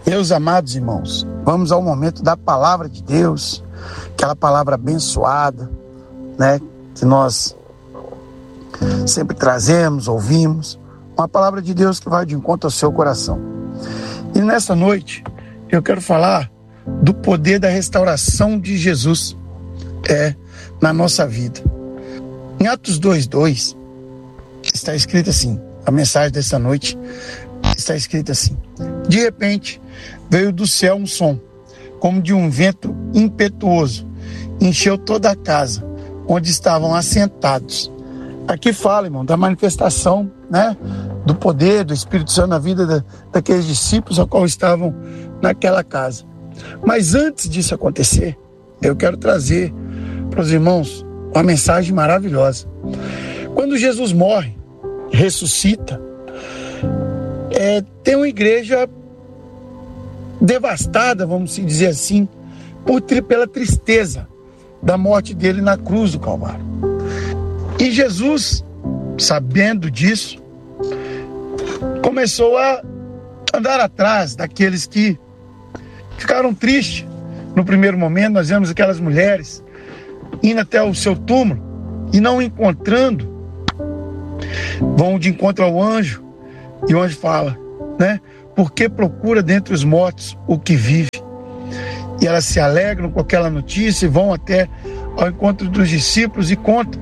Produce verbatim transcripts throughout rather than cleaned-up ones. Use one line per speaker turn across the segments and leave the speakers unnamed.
Meus amados irmãos, vamos ao momento da palavra de Deus, aquela palavra abençoada, né, que nós sempre trazemos, ouvimos, uma palavra de Deus que vai de encontro ao seu coração. E nessa noite, eu quero falar do poder da restauração de Jesus é, na nossa vida. Em Atos dois, dois, está escrito assim, a mensagem dessa noite está escrita assim: de repente veio do céu um som, como de um vento impetuoso, encheu toda a casa onde estavam assentados. Aqui fala, irmão, da manifestação, né, do poder do Espírito Santo na vida da, daqueles discípulos a qual estavam naquela casa. Mas antes disso acontecer, eu quero trazer para os irmãos uma mensagem maravilhosa. Quando Jesus morre, ressuscita, é, tem uma igreja devastada, vamos dizer assim, por, pela tristeza da morte dele na cruz do Calvário. E Jesus, sabendo disso, começou a andar atrás daqueles que ficaram tristes. No primeiro momento, nós vemos aquelas mulheres indo até o seu túmulo e não encontrando, vão de encontro ao anjo, e o anjo fala, né? Porque procura dentre os mortos o que vive. E elas se alegram com aquela notícia e vão até ao encontro dos discípulos e contam.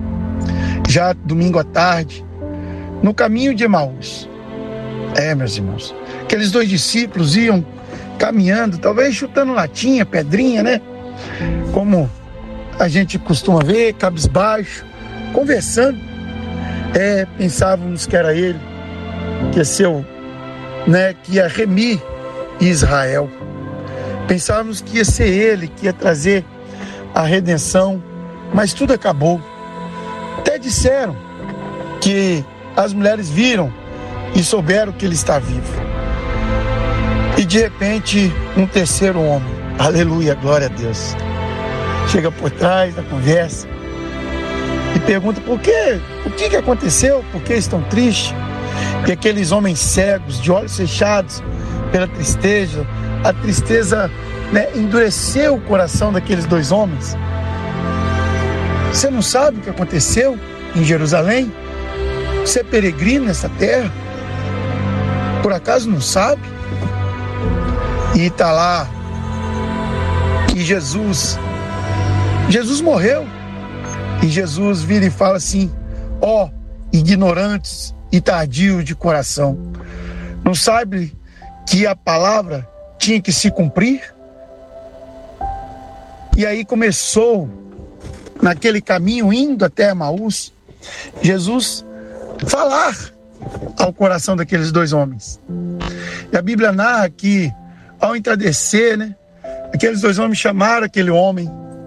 Já domingo à tarde, no caminho de Emaús, é, meus irmãos, aqueles dois discípulos iam caminhando, talvez chutando latinha, pedrinha, né? Como a gente costuma ver, cabisbaixo, conversando. É, pensávamos que era ele, que ia ser o, né, que ia remir Israel. Pensávamos que ia ser ele, que ia trazer a redenção, mas tudo acabou. Até disseram que as mulheres viram e souberam que ele está vivo. E de repente, um terceiro homem, aleluia, glória a Deus, chega por trás da conversa e pergunta por quê, o que, que aconteceu, por que estão tristes? E aqueles homens cegos, de olhos fechados pela tristeza, a tristeza, né, endureceu o coração daqueles dois homens. Você não sabe o que aconteceu em Jerusalém? Você é peregrino nessa terra? Por acaso não sabe? E está lá, e Jesus, Jesus morreu, e Jesus vira e fala assim: ó, ignorantes e tardios de coração, não sabe que a palavra tinha que se cumprir? E aí começou, naquele caminho, indo até Emaús, Jesus falar ao coração daqueles dois homens. E a Bíblia narra que, ao entardecer, né, aqueles dois homens chamaram aquele homem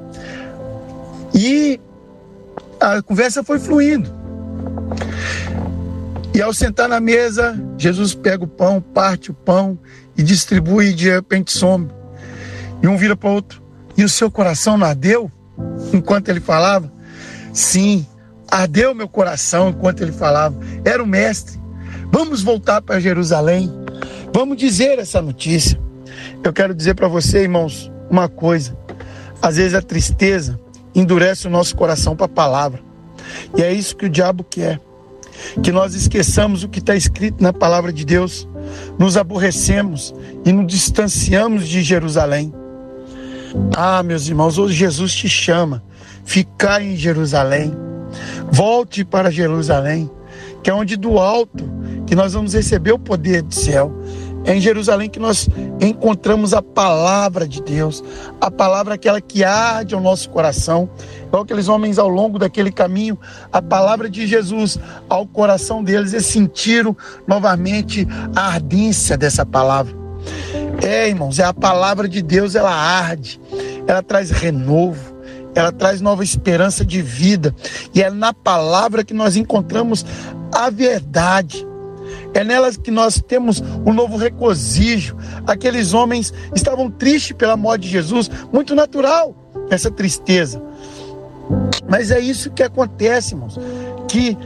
e a conversa foi fluindo. E ao sentar na mesa, Jesus pega o pão, parte o pão e distribui, e de repente some. E um vira para o outro: e o seu coração não ardeu enquanto ele falava? Sim, ardeu meu coração enquanto ele falava. Era o mestre. Vamos voltar para Jerusalém. Vamos dizer essa notícia. Eu quero dizer para você, irmãos, uma coisa. Às vezes a tristeza endurece o nosso coração para a palavra. E é isso que o diabo quer. Que nós esqueçamos o que está escrito na palavra de Deus. Nos aborrecemos e nos distanciamos de Jerusalém. Ah, meus irmãos, hoje Jesus te chama. Ficar em Jerusalém. Volte para Jerusalém, que é onde do alto que nós vamos receber o poder do céu. É em Jerusalém que nós encontramos a palavra de Deus, a palavra aquela que arde ao nosso coração. Igual aqueles homens ao longo daquele caminho, a palavra de Jesus ao coração deles, eles sentiram novamente a ardência dessa palavra. É, irmãos, é a palavra de Deus, ela arde, ela traz renovo, ela traz nova esperança de vida. E é na palavra que nós encontramos a verdade. É nelas que nós temos um novo regozijo. Aqueles homens estavam tristes pela morte de Jesus, muito natural essa tristeza. Mas é isso que acontece, irmãos, que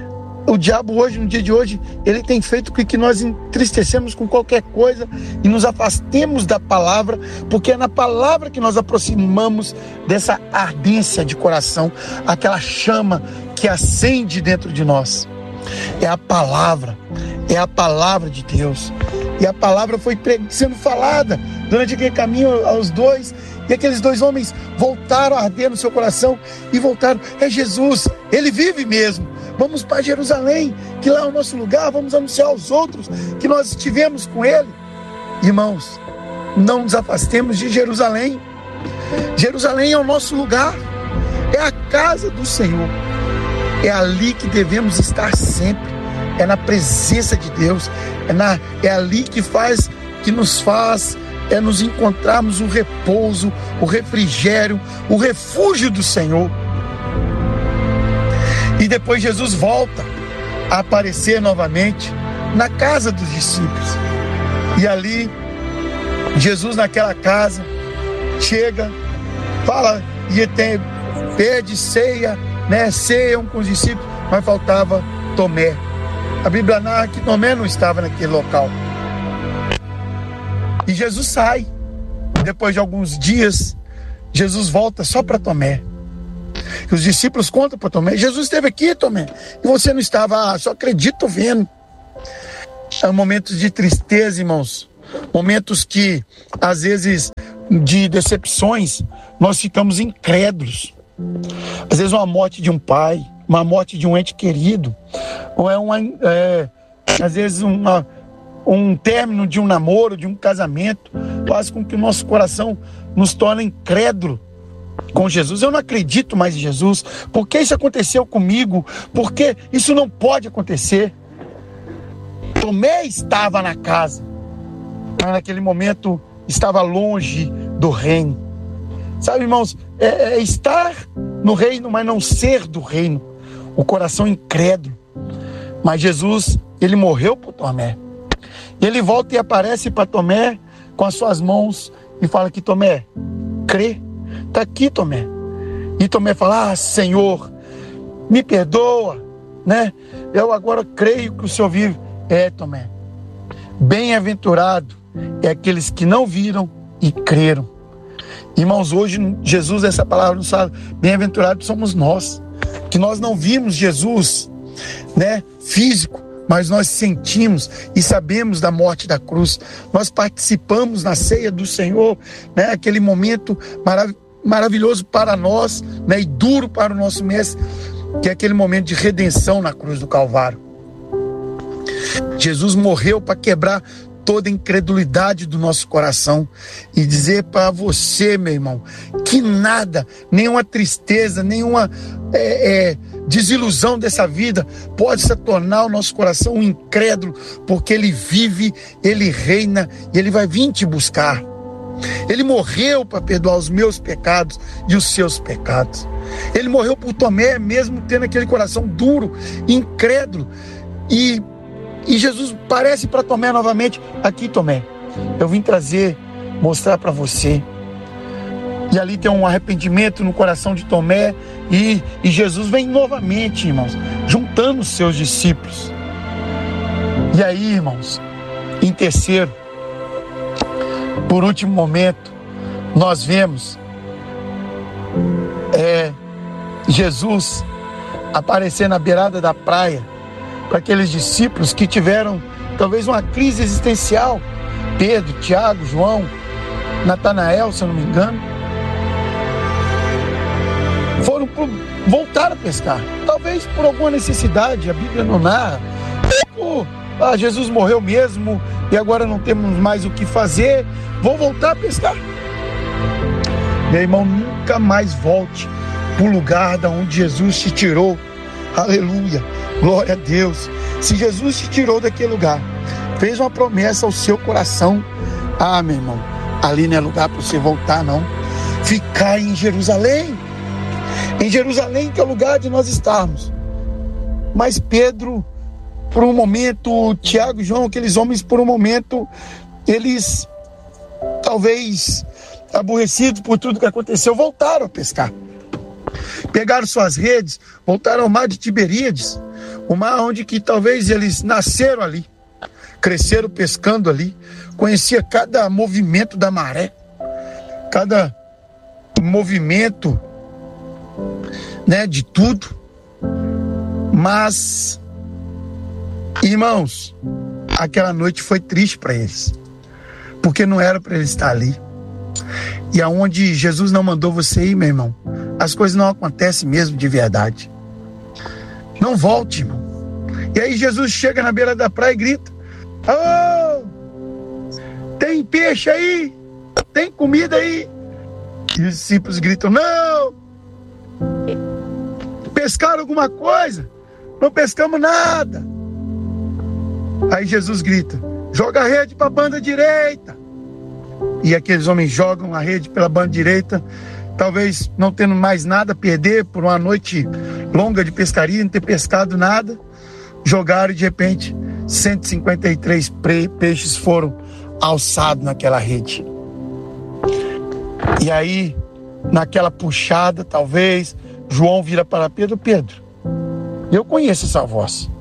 o diabo hoje, no dia de hoje, ele tem feito com que nós entristecemos com qualquer coisa e nos afastemos da palavra, porque é na palavra que nós aproximamos dessa ardência de coração, aquela chama que acende dentro de nós. É a palavra, é a palavra de Deus. E a palavra foi sendo falada durante aquele caminho aos dois, e aqueles dois homens voltaram a arder no seu coração e voltaram: é Jesus, ele vive mesmo. Vamos para Jerusalém, que lá é o nosso lugar, vamos anunciar aos outros que nós estivemos com ele. Irmãos, não nos afastemos de Jerusalém. Jerusalém é o nosso lugar, é a casa do Senhor. É ali que devemos estar sempre. É na presença de Deus. É, na, é ali que faz, que nos faz é nos encontrarmos o repouso, o refrigério, o refúgio do Senhor. E depois Jesus volta a aparecer novamente na casa dos discípulos. E ali, Jesus naquela casa, chega, fala, e tem, pede ceia, né? Ceiam com os discípulos, mas faltava Tomé. A Bíblia narra que Tomé não estava naquele local. E Jesus sai. Depois de alguns dias, Jesus volta só para Tomé. E os discípulos contam para Tomé: Jesus esteve aqui, Tomé, e você não estava. Ah, só acredito vendo. São momentos de tristeza, irmãos. Momentos que, às vezes, de decepções, nós ficamos incrédulos. Às vezes uma morte de um pai, uma morte de um ente querido, ou é uma, é, às vezes uma, um término de um namoro, de um casamento, faz com que o nosso coração nos torne incrédulo com Jesus. Eu não acredito mais em Jesus, porque isso aconteceu comigo, porque isso não pode acontecer. Tomé estava na casa, mas naquele momento estava longe do reino. Sabe, irmãos, é, é estar no reino, mas não ser do reino. O coração incrédulo. Mas Jesus, ele morreu por Tomé. Ele volta e aparece para Tomé com as suas mãos e fala que Tomé, crê, está aqui, Tomé. E Tomé fala: ah, Senhor, me perdoa, né? Eu agora creio que o Senhor vive. É, Tomé, bem-aventurado é aqueles que não viram e creram. Irmãos, hoje Jesus, essa palavra nos fala: bem-aventurados somos nós, que nós não vimos Jesus, né, físico, mas nós sentimos e sabemos da morte da cruz. Nós participamos na ceia do Senhor, né, aquele momento marav- maravilhoso para nós, né, e duro para o nosso mestre, que é aquele momento de redenção na cruz do Calvário. Jesus morreu para quebrar toda a incredulidade do nosso coração e dizer para você, meu irmão, que nada, nenhuma tristeza, nenhuma é, é, desilusão dessa vida pode se tornar o nosso coração um incrédulo, porque ele vive, ele reina e ele vai vir te buscar. Ele morreu para perdoar os meus pecados e os seus pecados. Ele morreu por Tomé, mesmo tendo aquele coração duro, incrédulo. E E Jesus parece para Tomé novamente: aqui, Tomé, eu vim trazer, mostrar para você. E ali tem um arrependimento no coração de Tomé, e, e Jesus vem novamente, irmãos, juntando os seus discípulos. E aí, irmãos, em terceiro, por último momento, nós vemos é, Jesus aparecer na beirada da praia para aqueles discípulos que tiveram talvez uma crise existencial. Pedro, Tiago, João, Natanael, se eu não me engano, foram pro, voltaram a pescar, talvez por alguma necessidade, a Bíblia não narra. Tipo, ah, Jesus morreu mesmo e agora não temos mais o que fazer, vou voltar a pescar. Meu irmão, nunca mais volte para o lugar da onde Jesus te tirou. Aleluia, glória a Deus. Se Jesus te tirou daquele lugar, fez uma promessa ao seu coração, ah, meu irmão, ali não é lugar para você voltar, não. Ficar em Jerusalém, em Jerusalém que é o lugar de nós estarmos. Mas Pedro, por um momento, Tiago e João, aqueles homens, por um momento, eles, talvez aborrecidos por tudo que aconteceu, voltaram a pescar. Pegaram suas redes, voltaram ao mar de Tiberíades. O mar onde que talvez eles nasceram ali, cresceram pescando ali, conhecia cada movimento da maré, cada movimento, né, de tudo. Mas, irmãos, aquela noite foi triste para eles, porque não era para eles estar ali. E aonde Jesus não mandou você ir, meu irmão, as coisas não acontecem mesmo de verdade. Não volte, irmão. E aí Jesus chega na beira da praia e grita: "Oh, tem peixe aí? Tem comida aí?" E os discípulos gritam: "Não! Pescaram alguma coisa? Não pescamos nada." Aí Jesus grita: "Joga a rede para a banda direita." E aqueles homens jogam a rede pela banda direita, talvez não tendo mais nada a perder por uma noite longa de pescaria, não ter pescado nada. Jogaram e de repente cento e cinquenta e três peixes foram alçados naquela rede. E aí, naquela puxada, talvez, João vira para Pedro: "Pedro, eu conheço essa voz.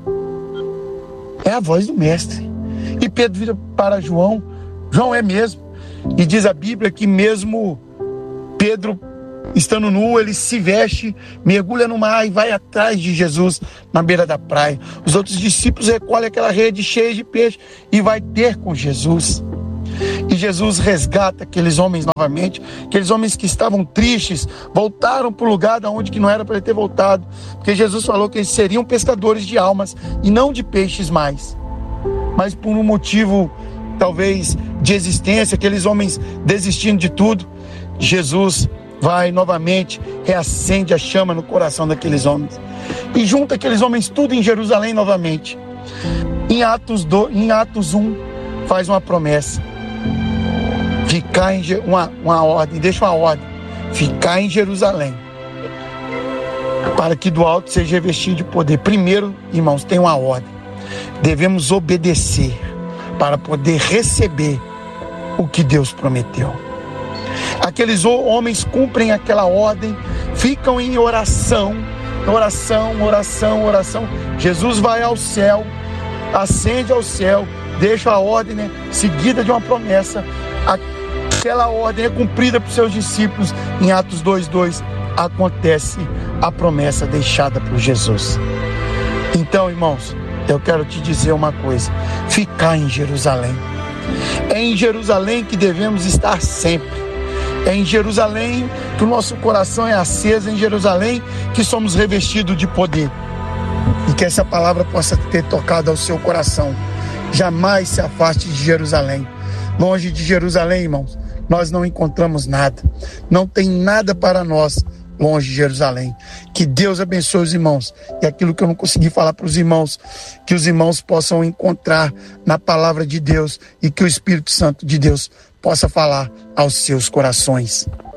É a voz do mestre." E Pedro vira para João: "João, é mesmo." E diz a Bíblia que mesmo Pedro estando nu, ele se veste, mergulha no mar e vai atrás de Jesus na beira da praia. Os outros discípulos recolhem aquela rede cheia de peixe e vai ter com Jesus. E Jesus resgata aqueles homens novamente, aqueles homens que estavam tristes, voltaram para o lugar de onde que não era para ele ter voltado, porque Jesus falou que eles seriam pescadores de almas e não de peixes mais. Mas por um motivo, talvez, de existência, aqueles homens desistindo de tudo, Jesus vai novamente, reacende a chama no coração daqueles homens e junta aqueles homens tudo em Jerusalém novamente. Em Atos, do, em Atos um, faz uma promessa: ficar em uma, uma ordem, deixa uma ordem, ficar em Jerusalém, para que do alto seja revestido de poder. Primeiro, irmãos, tem uma ordem, devemos obedecer para poder receber o que Deus prometeu. Aqueles homens cumprem aquela ordem, ficam em oração, oração, oração, oração. Jesus vai ao céu, ascende ao céu, deixa a ordem, né, seguida de uma promessa. Aquela ordem é cumprida por seus discípulos. Em Atos dois, dois, acontece a promessa deixada por Jesus. Então, irmãos, eu quero te dizer uma coisa: ficar em Jerusalém. É em Jerusalém que devemos estar sempre. É em Jerusalém que o nosso coração é aceso, é em Jerusalém que somos revestidos de poder. E que essa palavra possa ter tocado ao seu coração. Jamais se afaste de Jerusalém. Longe de Jerusalém, irmãos, nós não encontramos nada. Não tem nada para nós longe de Jerusalém. Que Deus abençoe os irmãos. E aquilo que eu não consegui falar para os irmãos, que os irmãos possam encontrar na palavra de Deus e que o Espírito Santo de Deus possa falar aos seus corações.